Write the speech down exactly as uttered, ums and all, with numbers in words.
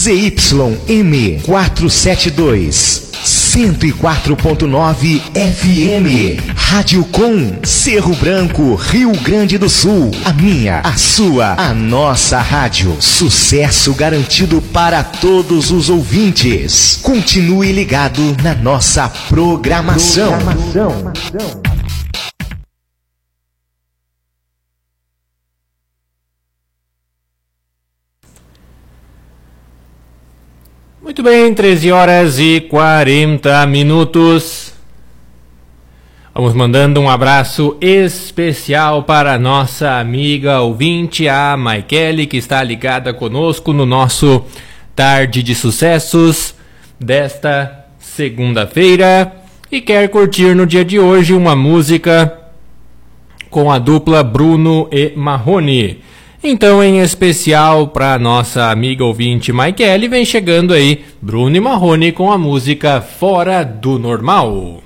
Z Y M quatrocentos e setenta e dois, cento e quatro ponto nove F M. Rádio Com, Cerro Branco, Rio Grande do Sul. A minha, a sua, a nossa rádio. Sucesso garantido para todos os ouvintes. Continue ligado na nossa programação. programação. Muito bem, treze horas e quarenta minutos. Vamos mandando um abraço especial para a nossa amiga ouvinte, a Maikele, que está ligada conosco no nosso Tarde de Sucessos desta segunda-feira e quer curtir no dia de hoje uma música com a dupla Bruno e Marrone. Então, em especial para nossa amiga ouvinte Maikele, vem chegando aí Bruno e Marrone com a música Fora do Normal.